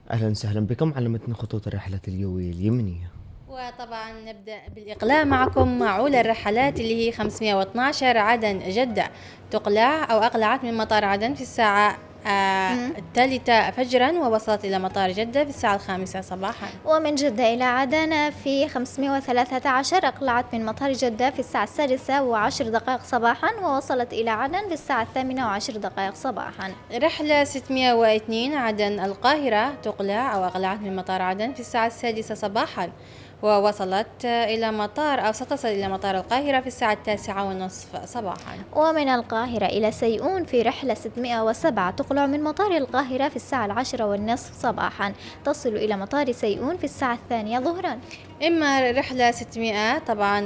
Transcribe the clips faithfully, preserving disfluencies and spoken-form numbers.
أهلا وسهلا بكم على متن خطوط الرحلة الجوية اليمنية. وطبعا نبدأ بالإقلاع معكم مع أولى الرحلات اللي هي خمسمائة واثناشر عدن جدة، تقلع أو أقلعت من مطار عدن في الساعة آه الثالثة فجرا، ووصلت إلى مطار جدة في الساعة الخامسة صباحا. ومن جدة إلى عدن في خمسمائة وثلاثة عشر أقلعت من مطار جدة في الساعة السادسة وعشر دقائق صباحا، ووصلت إلى عدن في الساعة الثامنة وعشر دقائق صباحا. رحلة ستمائة واثنين عدن القاهرة، تقلع أو أقلعت من مطار عدن في الساعة السادسة صباحا، ووصلت إلى مطار أو ستصل إلى مطار القاهرة في الساعة التاسعة والنصف صباحا. ومن القاهرة إلى سيئون في رحلة ستمائة وسبعة، تقلع من مطار القاهرة في الساعة العاشرة والنصف صباحا، تصل إلى مطار سيئون في الساعة الثانية ظهرا. إما رحلة ستمائة طبعا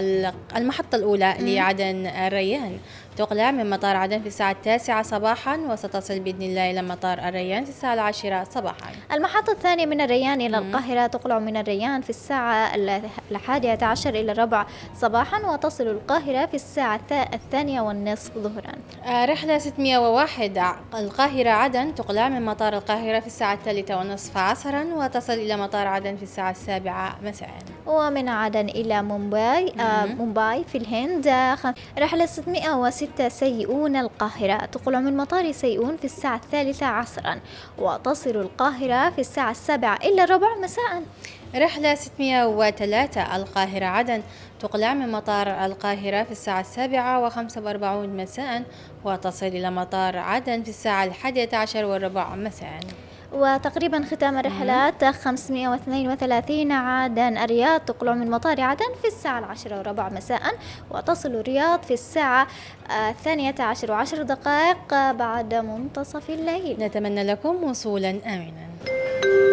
المحطة الأولى لعدن الريان، تقلع من مطار عدن في الساعة التاسعة صباحا، وستصل بإذن الله إلى مطار الريان في الساعة العاشرة صباحا. المحطة الثانية من الريان إلى القاهرة، تقلع من الريان في الساعة الحادية عشر إلى الربع صباحا، وتصل القاهرة في الساعة الثانية والنصف ظهرا. رحلة ستمائة وواحد القاهرة عدن، تقلع من مطار القاهرة في الساعة الثالثة والنصف عصرا، وتصل إلى مطار عدن في الساعة السابعة مساء. ومن عدن إلى مومباي آه مومباي في الهند، آه رحلة ستمائة وستة سيئون القاهرة، تقلع من مطار سيئون في الساعة الثالثة عصرا، وتصل القاهرة في الساعة السابعة إلا ربع مساء. رحلة ستمائة وثلاثة القاهرة عدن، تقلع من مطار القاهرة في الساعة السابعة وخمسة وأربعون مساء، وتصل إلى مطار عدن في الساعة الحادية عشر والربع مساء. وتقريبا ختام الرحلات خمسمائة واثنين وثلاثين عدن الرياض، تقلع من مطار عدن في الساعة العاشرة وربع مساء، وتصل الرياض في الساعة الثانية عشر وعشر دقائق بعد منتصف الليل. نتمنى لكم وصولا آمنا.